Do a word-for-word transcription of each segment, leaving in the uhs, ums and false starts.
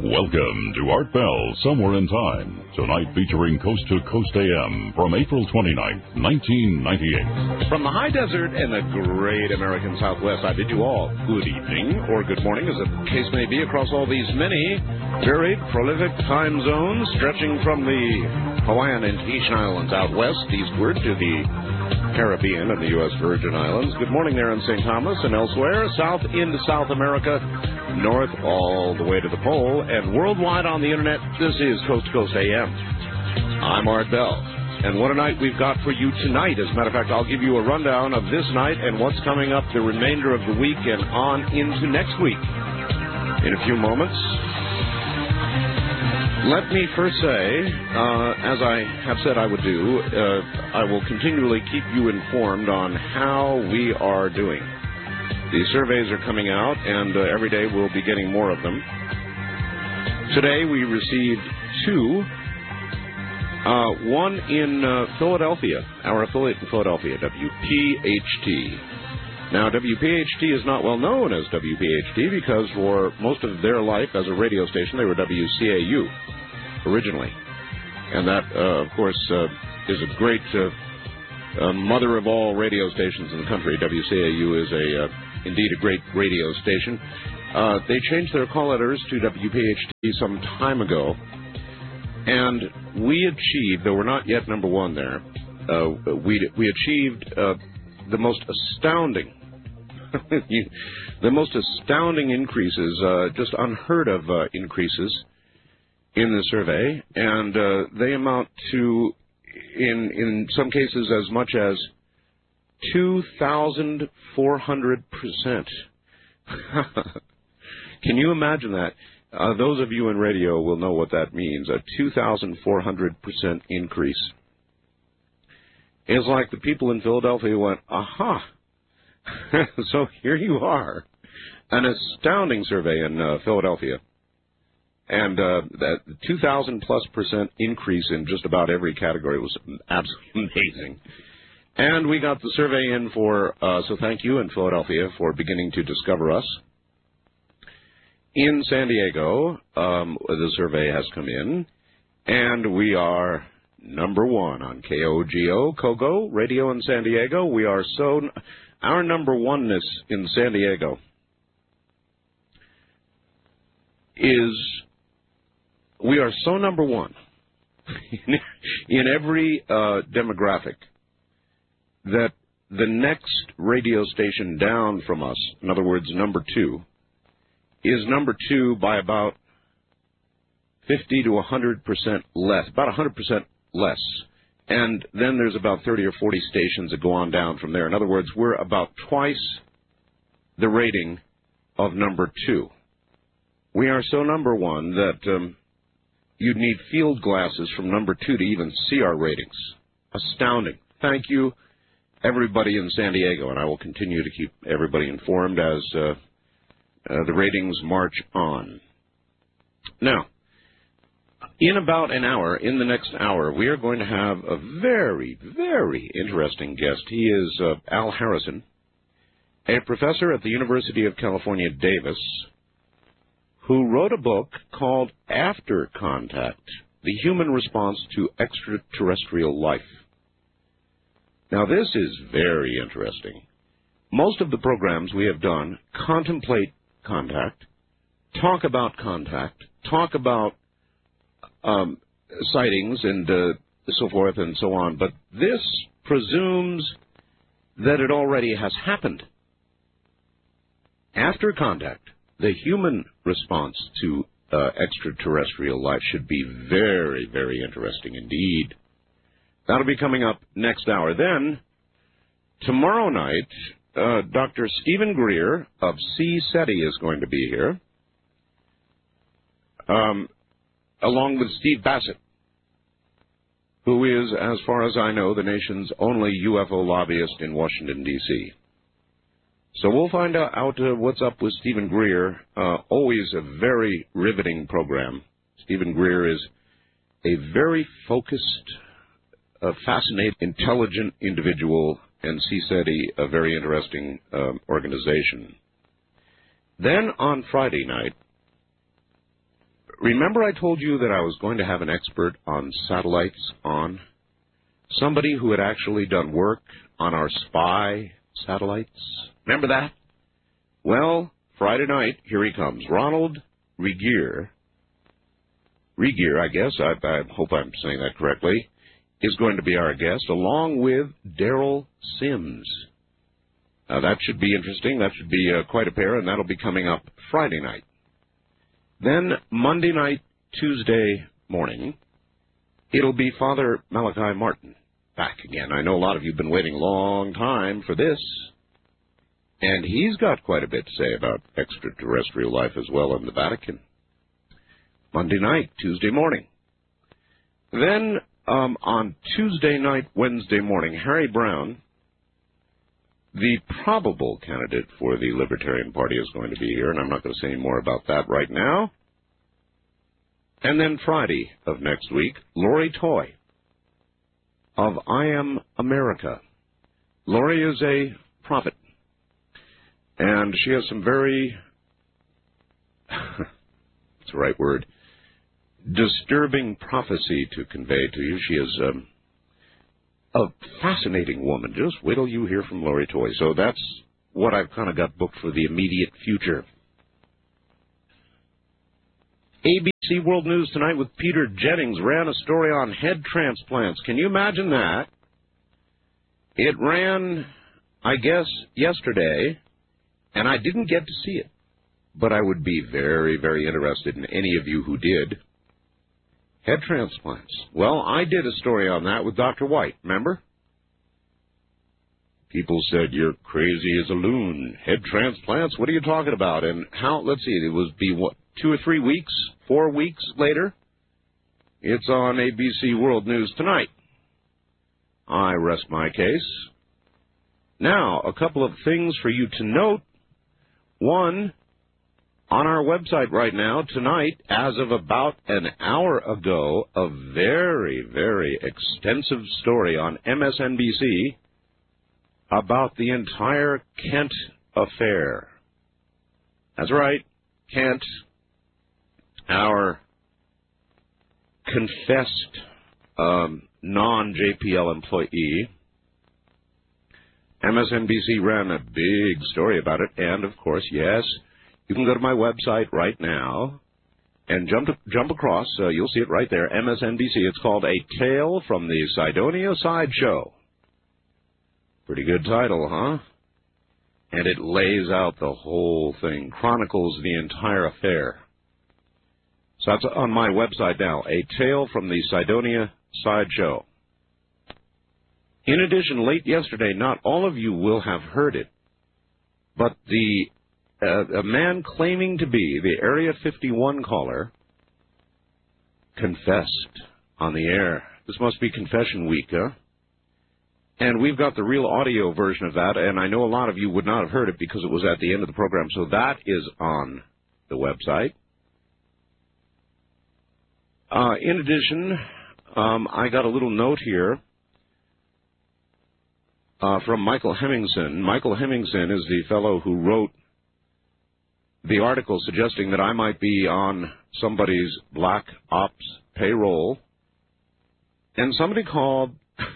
Welcome to Art Bell, Somewhere in Time, tonight featuring Coast to Coast A M from April twenty-ninth, nineteen ninety-eight. From the high desert and the great American Southwest, I bid you all good evening or good morning, as the case may be, across all these many varied, prolific time zones, stretching from the Hawaiian and Tahitian Islands out west, eastward to the Caribbean and the U S Virgin Islands. Good morning there in Saint Thomas and elsewhere, south into South America, north all the way to the pole, and worldwide on the internet. This is Coast to Coast A M. I'm Art Bell, and what a night we've got for you tonight. As a matter of fact, I'll give you a rundown of this night and what's coming up the remainder of the week and on into next week in a few moments. Let me first say, uh, as I have said I would do, uh, I will continually keep you informed on how we are doing. The surveys are coming out, and uh, every day we'll be getting more of them. Today we received two, uh, one in uh, Philadelphia, our affiliate in Philadelphia, W P H T. Now, W P H T is not well known as W P H T because for most of their life as a radio station, they were W C A U originally. And that, uh, of course, uh, is a great uh, uh, mother of all radio stations in the country. W C A U is a... Uh, Indeed, a great radio station. Uh, they changed their call letters to W P H T some time ago, and we achieved, though we're not yet number one there, uh, we we achieved uh, the most astounding, the most astounding increases, uh, just unheard of uh, increases in the survey, and uh, they amount to, in in some cases, as much as two thousand four hundred percent. Can you imagine that? Uh, those of you in radio will know what that means, a two thousand four hundred percent increase. It's like the people in Philadelphia went, aha, so here you are. An astounding survey in uh, Philadelphia. And uh, that two thousand plus percent increase in just about every category was absolutely amazing. And we got the survey in for, uh, so thank you in Philadelphia for beginning to discover us. In San Diego, um, the survey has come in, and we are number one on K O G O, Kogo, radio in San Diego. We are so, our number oneness in San Diego is, we are so number one in every uh, demographic that the next radio station down from us, in other words, number two, is number two by about fifty to one hundred percent less, about one hundred percent less. And then there's about thirty or forty stations that go on down from there. In other words, we're about twice the rating of number two. We are so number one that um, you'd need field glasses from number two to even see our ratings. Astounding. Thank you, everybody in San Diego, and I will continue to keep everybody informed as uh, uh, the ratings march on. Now, in about an hour, in the next hour, we are going to have a very, very interesting guest. He is uh, Al Harrison, a professor at the University of California, Davis, who wrote a book called After Contact, The Human Response to Extraterrestrial Life. Now, this is very interesting. Most of the programs we have done contemplate contact, talk about contact, talk about um, sightings and uh, so forth and so on, but this presumes that it already has happened. After contact, the human response to uh, extraterrestrial life should be very, very interesting indeed. That'll be coming up next hour. Then, tomorrow night, uh, Doctor Stephen Greer of C SETI is going to be here, um, along with Steve Bassett, who is, as far as I know, the nation's only U F O lobbyist in Washington, D C So we'll find out, out uh, what's up with Stephen Greer. Uh, always a very riveting program. Stephen Greer is a very focused, a fascinating, intelligent individual, and C SETI, a very interesting um, organization. Then on Friday night, remember I told you that I was going to have an expert on satellites on? Somebody who had actually done work on our spy satellites? Remember that? Well, Friday night, here he comes. Ronald Regier, Regier, I guess, I, I hope I'm saying that correctly, is going to be our guest, along with Daryl Sims. Now, that should be interesting. That should be uh, quite a pair, and that'll be coming up Friday night. Then, Monday night, Tuesday morning, it'll be Father Malachi Martin back again. I know a lot of you have been waiting a long time for this, and he's got quite a bit to say about extraterrestrial life as well in the Vatican. Monday night, Tuesday morning. Then, um, on Tuesday night, Wednesday morning, Harry Brown, the probable candidate for the Libertarian Party, is going to be here, and I'm not going to say any more about that right now. And then Friday of next week, Lori Toy of I Am America. Lori is a prophet, and she has some very, that's the right word, disturbing prophecy to convey to you. She is um, a fascinating woman. Just wait till you hear from Lori Toy. So that's what I've kind of got booked for the immediate future. A B C World News tonight with Peter Jennings ran a story on head transplants. Can you imagine that? It ran, I guess, yesterday, and I didn't get to see it. But I would be very, very interested in any of you who did. Head transplants. Well, I did a story on that with Doctor White, remember? People said, you're crazy as a loon. Head transplants? What are you talking about? And how, let's see, it was be what, two or three weeks, four weeks later? It's on A B C World News tonight. I rest my case. Now, a couple of things for you to note. One, on our website right now, tonight, as of about an hour ago, a very, very extensive story on M S N B C about the entire Kent affair. That's right, Kent, our confessed um, non-J P L employee. M S N B C ran a big story about it, and, of course, yes, you can go to my website right now and jump to, jump across. Uh, you'll see it right there, M S N B C. It's called A Tale from the Cydonia Sideshow. Pretty good title, huh? And it lays out the whole thing, chronicles the entire affair. So that's on my website now, A Tale from the Cydonia Sideshow. In addition, late yesterday, not all of you will have heard it, but the Uh, a man claiming to be the Area fifty-one caller confessed on the air. This must be Confession Week, huh? And we've got the real audio version of that, and I know a lot of you would not have heard it because it was at the end of the program, so that is on the website. Uh, in addition, um, I got a little note here uh, from Michael Hemmingson. Michael Hemmingson is the fellow who wrote the article suggesting that I might be on somebody's black ops payroll. And somebody called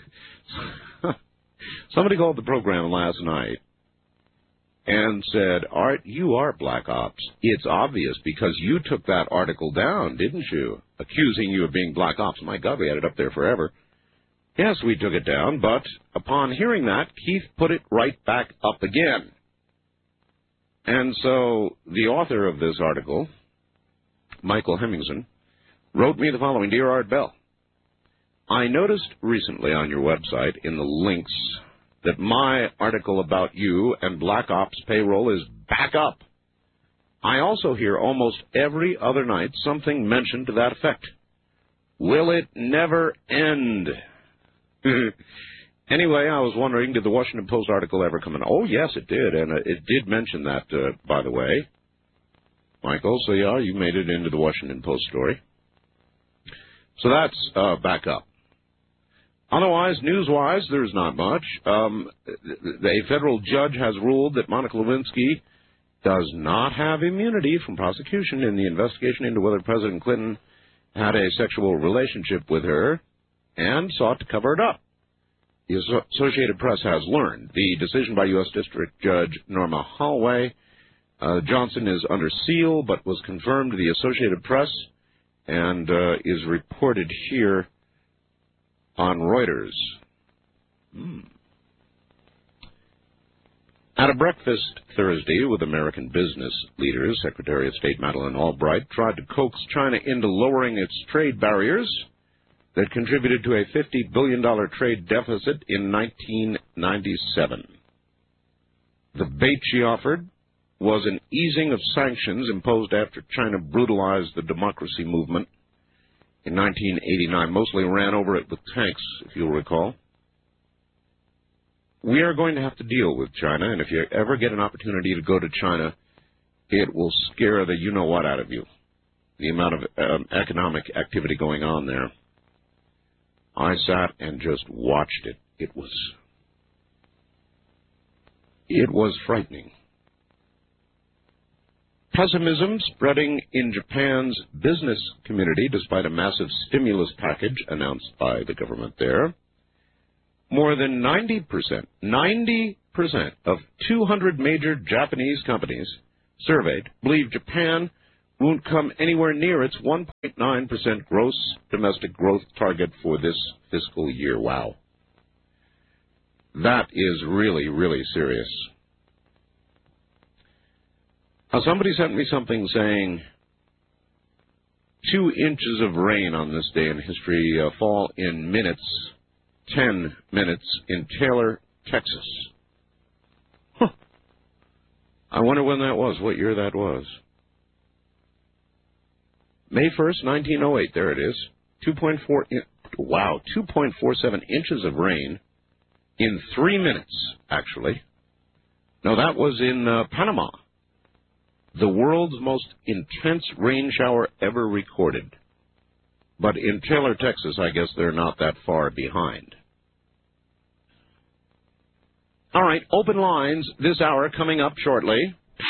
somebody called the program last night and said, Art, you are black ops. It's obvious because you took that article down, didn't you? Accusing you of being black ops. My God, we had it up there forever. Yes, we took it down, but upon hearing that, Keith put it right back up again. And so the author of this article, Michael Hemmingson, wrote me the following. Dear Art Bell, I noticed recently on your website in the links that my article about you and Black Ops payroll is back up. I also hear almost every other night something mentioned to that effect. Will it never end? Anyway, I was wondering, did the Washington Post article ever come in? Oh, yes, it did, and it did mention that, uh, by the way, Michael. So, yeah, you made it into the Washington Post story. So that's uh, back up. Otherwise, news-wise, there's not much. Um, a federal judge has ruled that Monica Lewinsky does not have immunity from prosecution in the investigation into whether President Clinton had a sexual relationship with her and sought to cover it up. The Associated Press has learned the decision by U S District Judge Norma Holloway. Uh, Johnson is under seal, but was confirmed to the Associated Press and uh, is reported here on Reuters. Hmm. At a breakfast Thursday with American business leaders, Secretary of State Madeleine Albright tried to coax China into lowering its trade barriers that contributed to a fifty billion dollars trade deficit in nineteen ninety-seven. The bait she offered was an easing of sanctions imposed after China brutalized the democracy movement in nineteen eighty-nine, mostly ran over it with tanks, if you'll recall. We are going to have to deal with China, and if you ever get an opportunity to go to China, it will scare the you-know-what out of you, the amount of um, economic activity going on there. I sat and just watched it. It was, it was frightening. Pessimism spreading in Japan's business community despite a massive stimulus package announced by the government there. More than ninety percent, ninety percent of two hundred major Japanese companies surveyed believe Japan won't come anywhere near its one point nine percent gross domestic growth target for this fiscal year. Wow. That is really, really serious. Now, somebody sent me something saying two inches of rain on this day in history uh, fall in minutes, ten minutes in Taylor, Texas. Huh. I wonder when that was, what year that was. May first, nineteen oh eight, there it is. two point four, in, wow, two point four seven inches of rain in three minutes, actually. No, that was in uh, Panama. The world's most intense rain shower ever recorded. But in Taylor, Texas, I guess they're not that far behind. All right, open lines this hour coming up shortly.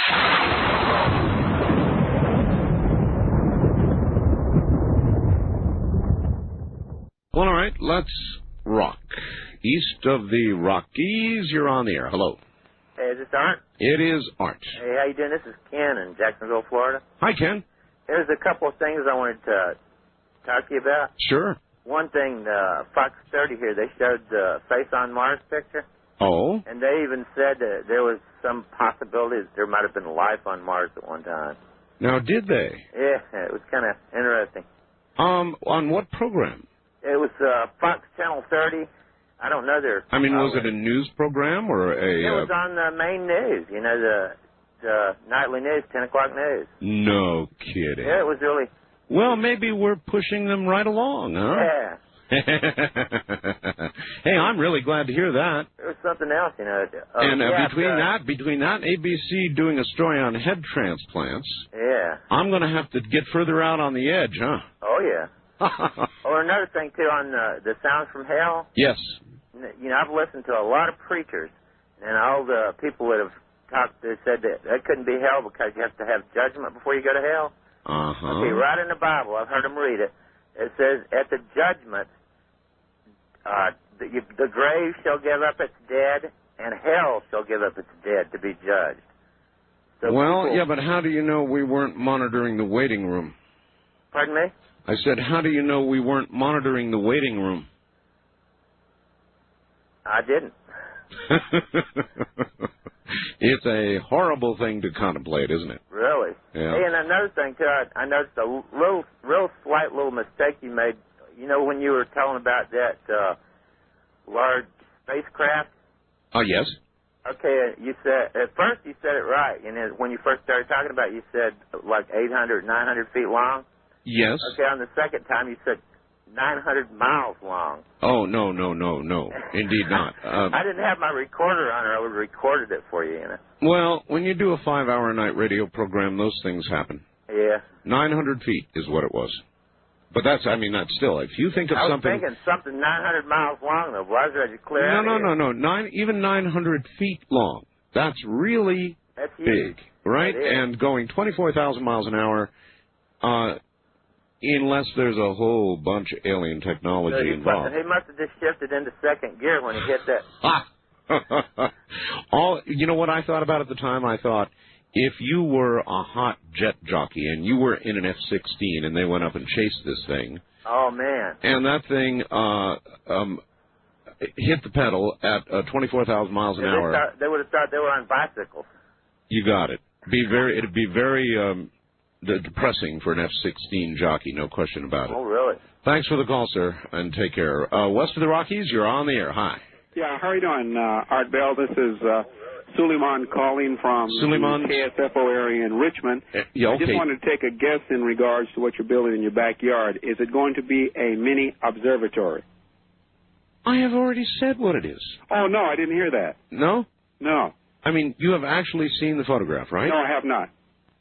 Well, all right, let's rock. East of the Rockies, you're on the air. Hello. Hey, is this Art? It is Art. Hey, how you doing? This is Ken in Jacksonville, Florida. Hi, Ken. There's a couple of things I wanted to talk to you about. Sure. One thing, uh, Fox thirty here, they showed the Face on Mars picture. Oh? And they even said that there was some possibility that there might have been life on Mars at one time. Now, did they? Yeah, it was kind of interesting. Um, on what program? It was uh, Fox Channel thirty. I don't know their... I mean, was uh, it a news program or a... It was uh, on the main news, you know, the, the nightly news, ten o'clock news. No kidding. Yeah, it was really... Well, maybe we're pushing them right along, huh? Yeah. Hey, I'm really glad to hear that. There was something else, you know. Uh, and uh, yeah, between uh, that, between that, A B C doing a story on head transplants. Yeah. I'm going to have to get further out on the edge, huh? Oh yeah. Or another thing too on uh, the Sounds from Hell. Yes. You know, I've listened to a lot of preachers, and all the people that have talked, they said that that couldn't be hell because you have to have judgment before you go to hell. Uh huh. Okay, right in the Bible, I've heard them read it. It says, "At the judgment, uh, the, you, the grave shall give up its dead, and hell shall give up its dead to be judged." So well, people, yeah, but how do you know we weren't monitoring the waiting room? Pardon me? I said, how do you know we weren't monitoring the waiting room? I didn't. It's a horrible thing to contemplate, isn't it? Really? Yeah. Hey, and another thing, too, I, I noticed a little, real slight little mistake you made. You know, when you were telling about that uh, large spacecraft? Oh, yes. Okay, you said, at first you said it right. And then when you first started talking about it, you said like eight hundred, nine hundred feet long. Yes. Okay, on the second time you said nine hundred miles long. Oh, no, no, no, no. Indeed not. Uh, I didn't have my recorder on, or I would have recorded it for you, you know. well, when you do a five-hour night radio program, those things happen. Yeah. nine hundred feet is what it was. But that's, I mean, that's still, if you think of I was something... thinking something nine hundred miles long, though. Was it? Did you clear No, out no, here? no, no. Nine, even nine hundred feet long. That's really That's huge. big. right? And going twenty-four thousand miles an hour, uh, unless there's a whole bunch of alien technology so he involved. Must, he must have just shifted into second gear when he hit that. All you know what I thought about at the time? I thought, if you were a hot jet jockey and you were in an F sixteen and they went up and chased this thing. Oh, man. And that thing uh, um, hit the pedal at uh, twenty-four thousand miles an they hour. Thought, they would have thought they were on bicycles. You got it. Be very. It'd be very um, de- depressing for an F sixteen jockey, no question about it. Oh, really? Thanks for the call, sir, and take care. Uh, west of the Rockies, you're on the air. Hi. Yeah, how are you doing, uh, Art Bell? This is uh, Suleiman calling from Suleiman. the K S F O area in Richmond. Uh, yeah, okay. I just wanted to take a guess in regards to what you're building in your backyard. Is it going to be a mini observatory? I have already said what it is. Oh, no, I didn't hear that. No? No. I mean, you have actually seen the photograph, right? No, I have not.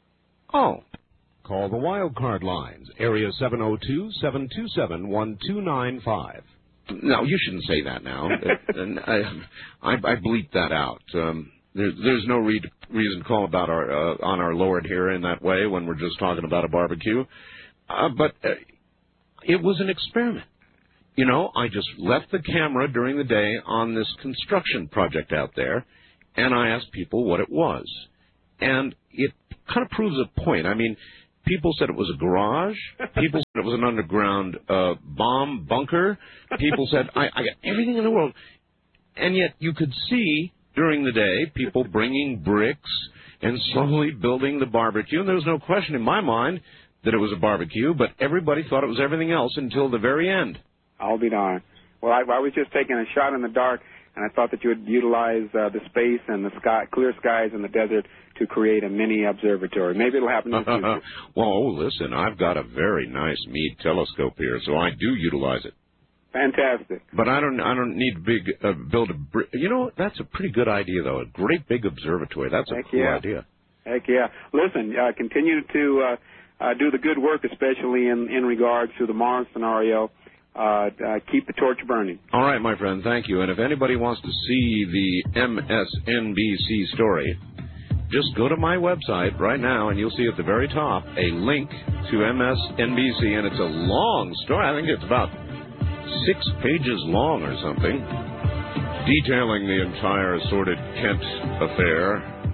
Oh. Call the Wildcard lines, area seven oh two, seven two seven, one two nine five. No, you shouldn't say that now. and I, I, I bleep that out. Um, there, there's no re- reason to call about our uh, on our Lord here in that way when we're just talking about a barbecue. Uh, but uh, it was an experiment. You know, I just left the camera during the day on this construction project out there, and I asked people what it was. And it kind of proves a point. I mean, people said it was a garage. People said it was an underground uh, bomb bunker. People said, I, I got everything in the world. And yet you could see during the day people bringing bricks and slowly building the barbecue. And there was no question in my mind that it was a barbecue, but everybody thought it was everything else until the very end. I'll be darned. Well, I, I was just taking a shot in the dark, and I thought that you would utilize uh, the space and the sky, clear skies in the desert to create a mini observatory. Maybe it'll happen in the future. Well, listen, I've got a very nice Meade telescope here, so I do utilize it. Fantastic. But I don't. I don't need to big uh, build a. Br- you know, that's a pretty good idea, though. A great big observatory. That's a Heck cool yeah. idea. Heck yeah. Listen, uh, continue to uh, uh, do the good work, especially in in regards to the Mars scenario. Uh, uh, keep the torch burning. All right, my friend, thank you. And if anybody wants to see the M S N B C story, just go to my website right now, and you'll see at the very top a link to M S N B C, and it's a long story. I think it's about six pages long or something, detailing the entire sordid Kent affair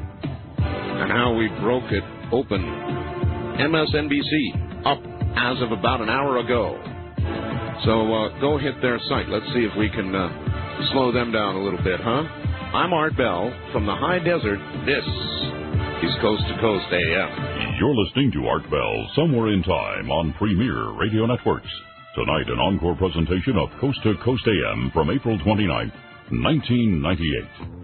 and how we broke it open. M S N B C up as of about an hour ago. So uh, go hit their site. Let's see if we can uh, slow them down a little bit, huh? I'm Art Bell from the high desert. This is Coast to Coast A M. You're listening to Art Bell, Somewhere in Time on Premier Radio Networks. Tonight, an encore presentation of Coast to Coast A M from April twenty-ninth, nineteen ninety-eight.